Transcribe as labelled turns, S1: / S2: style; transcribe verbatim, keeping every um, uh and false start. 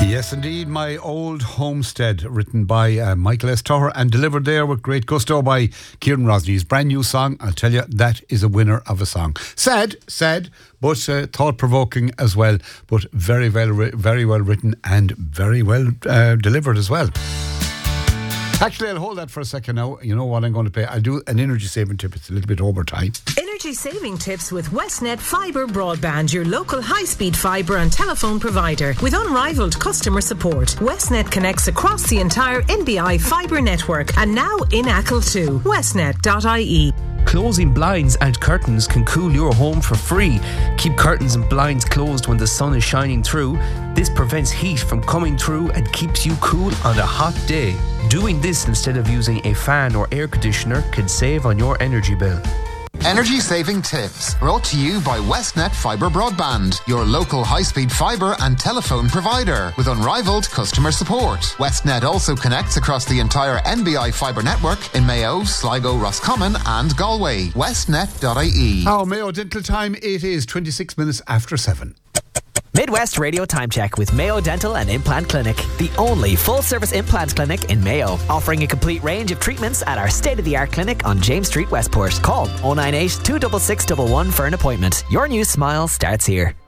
S1: Yes, indeed, My Old Homestead, written by uh, Michael S. Toher and delivered there with great gusto by Kieran Rosney's brand new song. I'll tell you, that is a winner of a song. Sad, sad, but uh, thought-provoking as well, but very, very, very well written and very well uh, delivered as well. Actually, I'll hold that for a second now. You know what I'm going to pay? I'll do an energy saving tip. It's a little bit overtime.
S2: Energy saving tips with Westnet Fibre Broadband, your local high-speed fibre and telephone provider. With unrivaled customer support, Westnet connects across the entire N B I fibre network and now in Achill too. westnet dot I E.
S3: Closing blinds and curtains can cool your home for free. Keep curtains and blinds closed when the sun is shining through. This prevents heat from coming through and keeps you cool on a hot day. Doing this instead of using a fan or air conditioner can save on your energy bill.
S4: Energy saving tips brought to you by Westnet Fibre Broadband, your local high-speed fibre and telephone provider with unrivaled customer support. Westnet also connects across the entire N B I fibre network in Mayo, Sligo, Roscommon and Galway. westnet dot I E.
S1: Our Mayo Dental time, it is twenty-six minutes after seven.
S5: Midwest Radio Time Check with Mayo Dental and Implant Clinic, the only full-service implant clinic in Mayo, offering a complete range of treatments at our state-of-the-art clinic on James Street, Westport. Call oh nine eight, two six six one one for an appointment. Your new smile starts here.